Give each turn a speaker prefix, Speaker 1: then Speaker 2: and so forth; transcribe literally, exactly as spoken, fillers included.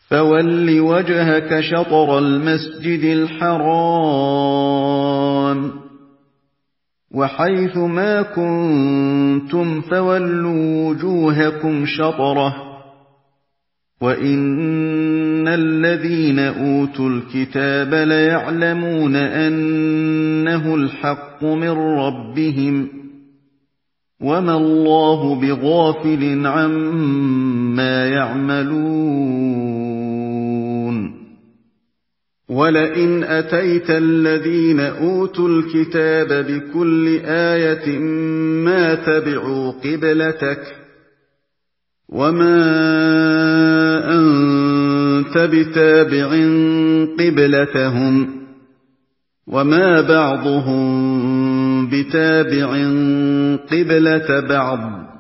Speaker 1: فَوَلِّ وَجْهَكَ شَطْرَ الْمَسْجِدِ الْحَرَامِ وَحَيْثُ مَا كُنتُمْ فَوَلُّوا وُجُوهَكُمْ شَطْرَهُ ۗ وَإِنَّ الَّذِينَ أُوتُوا الْكِتَابَ لَيَعْلَمُونَ أَنَّهُ الْحَقُّ مِن رَّبِّهِمْ ۗ وَمَا اللَّهُ بِغَافِلٍ عَمَّا يَعْمَلُونَ وَلَئِنْ أَتَيْتَ الَّذِينَ أُوتُوا الْكِتَابَ بِكُلِّ آيَةٍ مَّا تَبِعُوا قِبْلَتَكَ ۚ وَمَا أَنتَ بِتَابِعٍ قِبْلَتَهُمْ ۚ وَمَا بَعْضُهُم بِتَابِعٍ قِبْلَةَ بَعْضٍ ۚ